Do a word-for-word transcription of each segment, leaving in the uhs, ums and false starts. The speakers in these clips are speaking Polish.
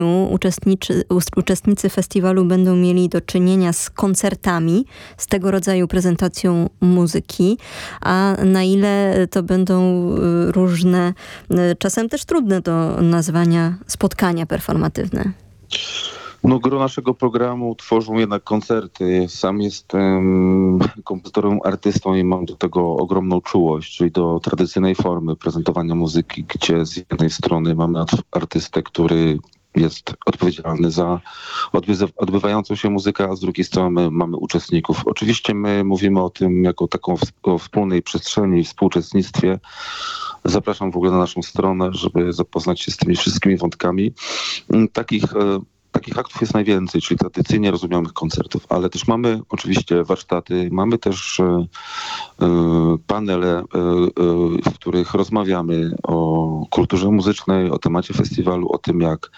Uczestniczy, uczestnicy festiwalu będą mieli do czynienia z koncertami, z tego rodzaju prezentacją muzyki, a na ile to będą różne, czasem też trudne do nazwania spotkania performatywne? No, gro naszego programu tworzą jednak koncerty. Sam jestem kompozytorem, artystą i mam do tego ogromną czułość, czyli do tradycyjnej formy prezentowania muzyki, gdzie z jednej strony mamy artystę, który jest odpowiedzialny za odbywającą się muzykę, a z drugiej strony mamy uczestników. Oczywiście my mówimy o tym jako taką o wspólnej przestrzeni, współuczestnictwie. Zapraszam w ogóle na naszą stronę, żeby zapoznać się z tymi wszystkimi wątkami. Takich Takich aktów jest najwięcej, czyli tradycyjnie rozumianych koncertów, ale też mamy oczywiście warsztaty, mamy też y, y, panele, y, y, w których rozmawiamy o kulturze muzycznej, o temacie festiwalu, o tym, jak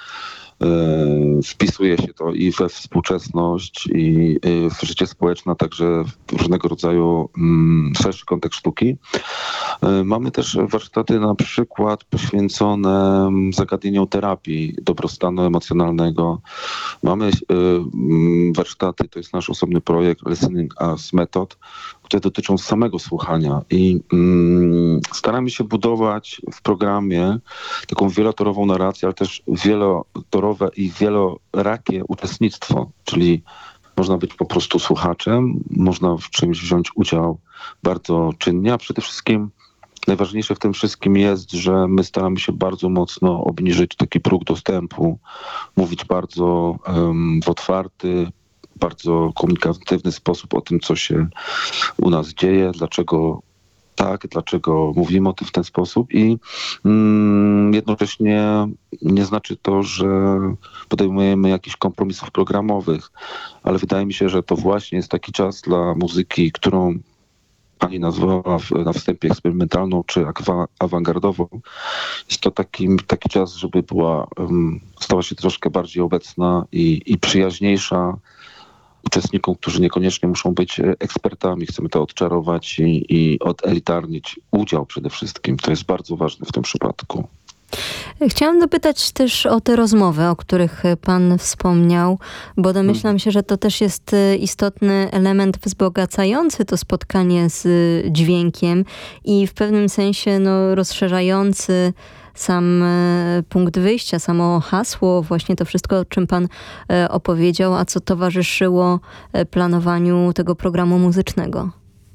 wpisuje się to i we współczesność, i w życie społeczne, a także w różnego rodzaju szerszy kontekst sztuki. Mamy też warsztaty na przykład poświęcone zagadnieniom terapii dobrostanu emocjonalnego. Mamy warsztaty, to jest nasz osobny projekt Listening as Method, które dotyczą samego słuchania i mm, staramy się budować w programie taką wielotorową narrację, ale też wielotorowe i wielorakie uczestnictwo, czyli można być po prostu słuchaczem, można w czymś wziąć udział bardzo czynnie, a przede wszystkim najważniejsze w tym wszystkim jest, że my staramy się bardzo mocno obniżyć taki próg dostępu, mówić bardzo um, w otwarty, bardzo komunikatywny sposób o tym, co się u nas dzieje, dlaczego tak, dlaczego mówimy o tym w ten sposób i mm, jednocześnie nie znaczy to, że podejmujemy jakichś kompromisów programowych, ale wydaje mi się, że to właśnie jest taki czas dla muzyki, którą pani nazwała w, na wstępie eksperymentalną czy awa- awangardową. Jest to taki, taki czas, żeby była, um, stała się troszkę bardziej obecna i, i przyjaźniejsza uczestnikom, którzy niekoniecznie muszą być ekspertami. Chcemy to odczarować i, i odelitarnić udział przede wszystkim. To jest bardzo ważne w tym przypadku. Chciałam dopytać też o te rozmowy, o których pan wspomniał, bo domyślam się, że to też jest istotny element wzbogacający to spotkanie z dźwiękiem i w pewnym sensie no, rozszerzający sam punkt wyjścia, samo hasło, właśnie to wszystko, o czym pan opowiedział, a co towarzyszyło planowaniu tego programu muzycznego.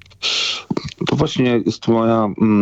To właśnie jest moja mm,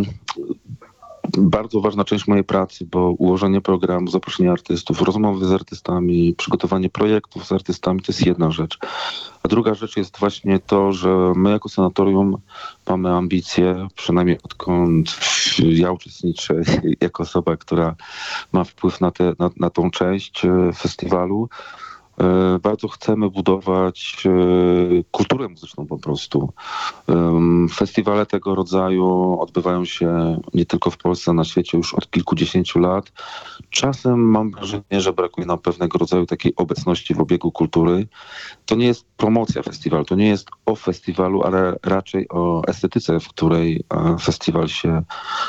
bardzo ważna część mojej pracy, bo ułożenie programu, zaproszenie artystów, rozmowy z artystami, przygotowanie projektów z artystami to jest jedna rzecz. A druga rzecz jest właśnie to, że my jako sanatorium mamy ambicje, przynajmniej odkąd ja uczestniczę jako osoba, która ma wpływ na, te, na, na tą część festiwalu. Bardzo chcemy budować kulturę muzyczną po prostu. Festiwale tego rodzaju odbywają się nie tylko w Polsce, na świecie już od kilkudziesięciu lat. Czasem mam wrażenie, że brakuje nam pewnego rodzaju takiej obecności w obiegu kultury. To nie jest promocja festiwalu, to nie jest o festiwalu, ale raczej o estetyce, w której festiwal się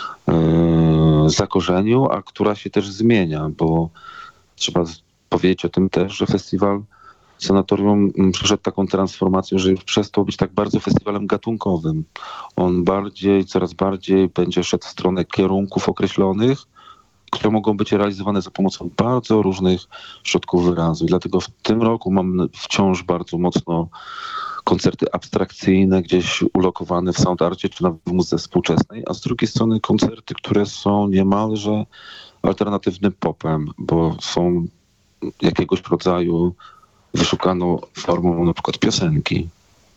zakorzenił, a która się też zmienia, bo trzeba powiedzieć o tym też, że festiwal Sanatorium przeszedł taką transformację, że już przestał być tak bardzo festiwalem gatunkowym. On bardziej, coraz bardziej będzie szedł w stronę kierunków określonych, które mogą być realizowane za pomocą bardzo różnych środków wyrazu. I dlatego w tym roku mam wciąż bardzo mocno koncerty abstrakcyjne, gdzieś ulokowane w soundarcie czy nawet w muzyce współczesnej, a z drugiej strony koncerty, które są niemalże alternatywnym popem, bo są jakiegoś rodzaju wyszukaną formą na przykład piosenki.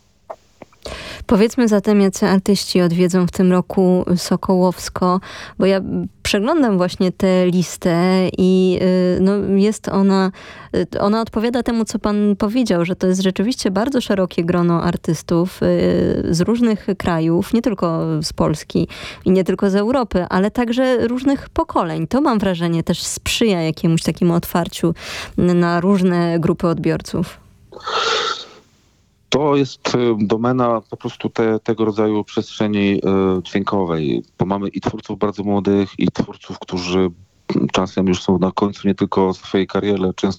Powiedzmy zatem, jacy artyści odwiedzą w tym roku Sokołowsko, bo ja przeglądam właśnie tę listę i no, jest ona, ona odpowiada temu, co pan powiedział, że to jest rzeczywiście bardzo szerokie grono artystów z różnych krajów, nie tylko z Polski i nie tylko z Europy, ale także różnych pokoleń. To mam wrażenie też sprzyja jakiemuś takiemu otwarciu na różne grupy odbiorców. To jest domena po prostu te, tego rodzaju przestrzeni y, dźwiękowej, bo mamy i twórców bardzo młodych, i twórców, którzy czasem już są na końcu nie tylko swojej kariery, często